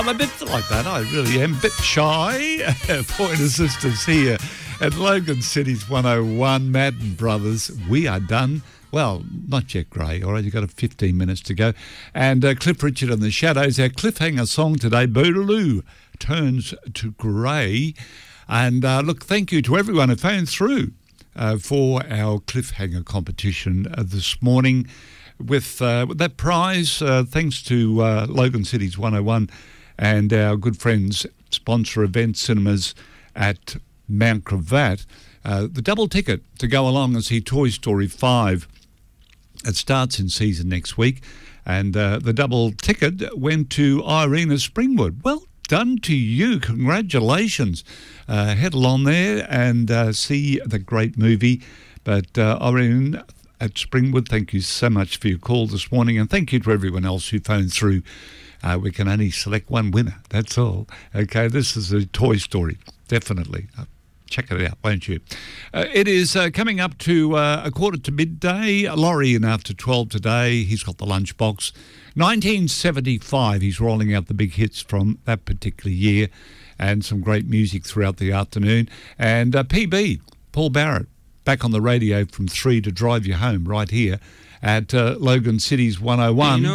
I'm a bit like that, I really am. A bit shy. Pointer Sisters here at Logan City's 101. Madden Brothers, We Are Done. Well, not yet, Gray. All right, you've got 15 minutes to go. And Cliff Richard and the Shadows, our cliffhanger song today, Bootaloo Turns to Grey. And look, thank you to everyone who phoned through for our cliffhanger competition this morning. With that prize, thanks to Logan City's 101 and our good friends sponsor Event Cinemas at Mount Gravatt, the double ticket to go along and see Toy Story 5. It starts in season next week, and the double ticket went to Irina Springwood. Well done to you. Congratulations. Head along there and see the great movie. But Irene at Springwood, thank you so much for your call this morning, and thank you to everyone else who phoned through. We can only select one winner, that's all. Okay, this is a Toy Story, definitely. Check it out, won't you? It is coming up to a quarter to midday. Laurie in after 12 today. He's got the lunchbox. 1975, he's rolling out the big hits from that particular year and some great music throughout the afternoon. And PB, Paul Barrett, back on the radio from 3 to drive you home right here at Logan City's 101.